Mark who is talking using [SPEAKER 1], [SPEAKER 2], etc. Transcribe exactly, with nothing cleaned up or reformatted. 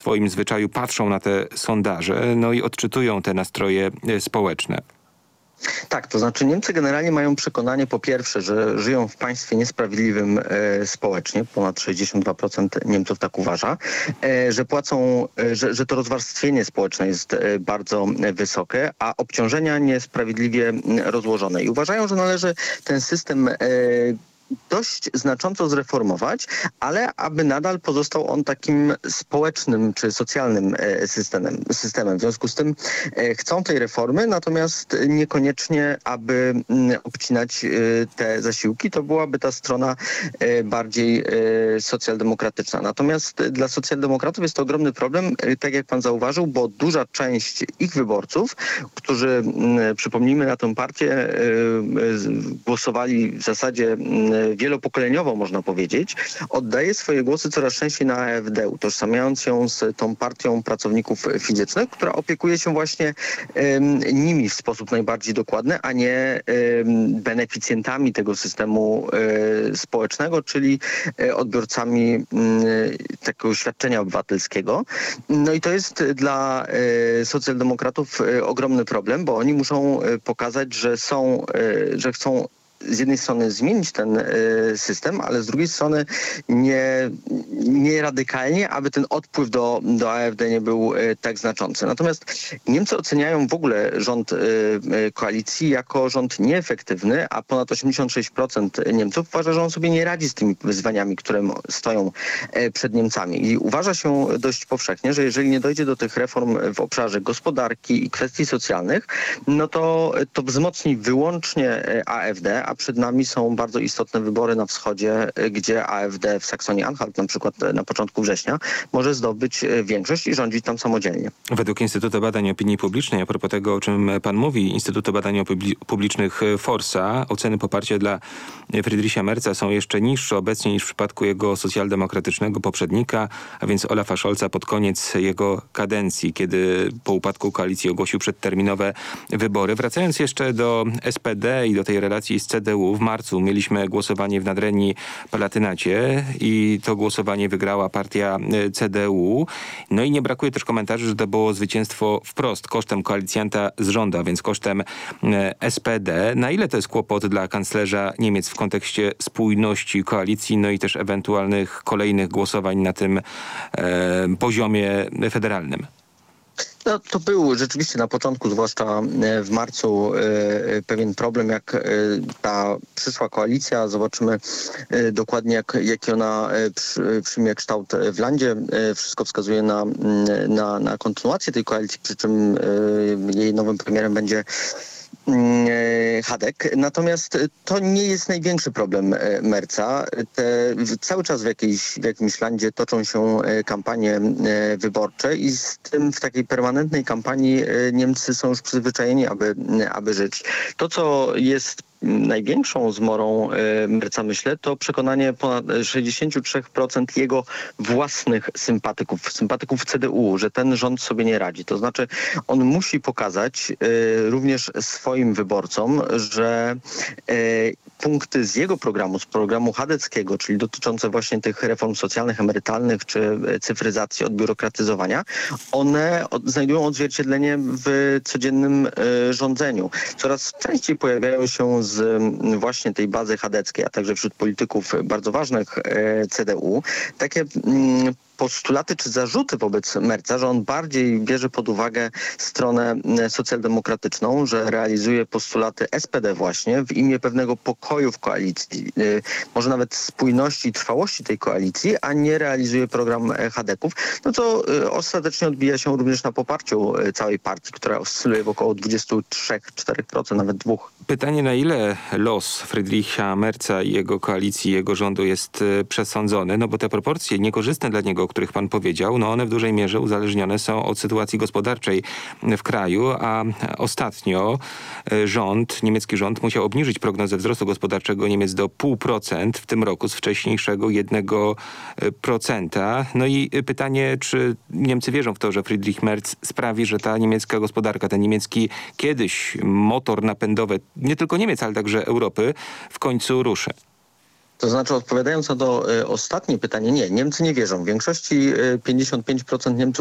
[SPEAKER 1] w swoim zwyczaju patrzą na te sondaże, no i odczytują te nastroje społeczne.
[SPEAKER 2] Tak, to znaczy Niemcy generalnie mają przekonanie po pierwsze, że żyją w państwie niesprawiedliwym e, społecznie, ponad sześćdziesiąt dwa procent Niemców tak uważa, e, że płacą, e, że, że to rozwarstwienie społeczne jest e, bardzo wysokie, a obciążenia niesprawiedliwie rozłożone. I uważają, że należy ten system e, dość znacząco zreformować, ale aby nadal pozostał on takim społecznym czy socjalnym systemem. systemem. W związku z tym chcą tej reformy, natomiast niekoniecznie, aby obcinać te zasiłki. To byłaby ta strona bardziej socjaldemokratyczna. Natomiast dla socjaldemokratów jest to ogromny problem, tak jak pan zauważył, bo duża część ich wyborców, którzy, przypomnijmy, na tę partię głosowali w zasadzie wielopokoleniowo, można powiedzieć, oddaje swoje głosy coraz częściej na A F D, utożsamiając ją z tą partią pracowników fizycznych, która opiekuje się właśnie um, nimi w sposób najbardziej dokładny, a nie um, beneficjentami tego systemu um, społecznego, czyli um, odbiorcami um, takiego świadczenia obywatelskiego. No i to jest dla um, socjaldemokratów um, ogromny problem, bo oni muszą um, pokazać, że są, um, że chcą z jednej strony zmienić ten y, system, ale z drugiej strony nie, nie radykalnie, aby ten odpływ do, do A F D nie był y, tak znaczący. Natomiast Niemcy oceniają w ogóle rząd y, y, koalicji jako rząd nieefektywny, a ponad osiemdziesiąt sześć procent Niemców uważa, że on sobie nie radzi z tymi wyzwaniami, które stoją y, przed Niemcami. I uważa się dość powszechnie, że jeżeli nie dojdzie do tych reform w obszarze gospodarki i kwestii socjalnych, no to to wzmocni wyłącznie A F D, a przed nami są bardzo istotne wybory na wschodzie, gdzie A F D w Saksonii-Anhalt na przykład na początku września może zdobyć większość i rządzić tam samodzielnie.
[SPEAKER 1] Według Instytutu Badań Opinii Publicznej, a propos tego, o czym pan mówi, Instytutu Badań Publicznych Forsa, oceny poparcia dla Friedricha Merza są jeszcze niższe obecnie niż w przypadku jego socjaldemokratycznego poprzednika, a więc Olafa Scholza pod koniec jego kadencji, kiedy po upadku koalicji ogłosił przedterminowe wybory. Wracając jeszcze do S P D i do tej relacji z C D U, w marcu mieliśmy głosowanie w Nadrenii Palatynacie i to głosowanie wygrała partia C D U. No i nie brakuje też komentarzy, że to było zwycięstwo wprost kosztem koalicjanta z rządu, a więc kosztem S P D. Na ile to jest kłopot dla kanclerza Niemiec w kontekście spójności koalicji, no i też ewentualnych kolejnych głosowań na tym e, poziomie federalnym?
[SPEAKER 2] No, to był rzeczywiście na początku, zwłaszcza w marcu, pewien problem, jak ta przyszła koalicja. Zobaczymy dokładnie, jak, jaki ona przyjmie kształt w landzie. Wszystko wskazuje na, na, na kontynuację tej koalicji, przy czym jej nowym premierem będzie Hadek. Natomiast to nie jest największy problem Merza. Te, cały czas w, jakiejś, w jakimś landzie toczą się kampanie wyborcze i z tym w takiej permanentnej kampanii Niemcy są już przyzwyczajeni, aby, aby żyć. To, co jest największą zmorą Merza, myślę, to przekonanie ponad sześćdziesiąt trzy procent jego własnych sympatyków, sympatyków C D U, że ten rząd sobie nie radzi. To znaczy on musi pokazać również swoim wyborcom, że punkty z jego programu, z programu chadeckiego, czyli dotyczące właśnie tych reform socjalnych, emerytalnych czy cyfryzacji, odbiurokratyzowania, one od, znajdują odzwierciedlenie w codziennym y, rządzeniu. Coraz częściej pojawiają się z y, właśnie tej bazy chadeckiej, a także wśród polityków bardzo ważnych y, C D U, takie y, postulaty czy zarzuty wobec Merza, że on bardziej bierze pod uwagę stronę socjaldemokratyczną, że realizuje postulaty S P D właśnie w imię pewnego pokoju w koalicji, może nawet spójności i trwałości tej koalicji, a nie realizuje program Hadeków, no co ostatecznie odbija się również na poparciu całej partii, która oscyluje w około dwadzieścia trzy do czterech procent, nawet dwóch.
[SPEAKER 1] Pytanie, na ile los Friedricha Merza i jego koalicji, jego rządu jest przesądzony, no bo te proporcje niekorzystne dla niego, o których pan powiedział, no one w dużej mierze uzależnione są od sytuacji gospodarczej w kraju, a ostatnio rząd, niemiecki rząd musiał obniżyć prognozę wzrostu gospodarczego Niemiec do pół procent w tym roku z wcześniejszego jednego procenta. No i pytanie, czy Niemcy wierzą w to, że Friedrich Merz sprawi, że ta niemiecka gospodarka, ten niemiecki kiedyś motor napędowy, nie tylko Niemiec, ale także Europy, w końcu ruszy?
[SPEAKER 2] To znaczy, odpowiadając na to e, ostatnie pytanie, nie, Niemcy nie wierzą. W większości e, pięćdziesiąt pięć procent Niemców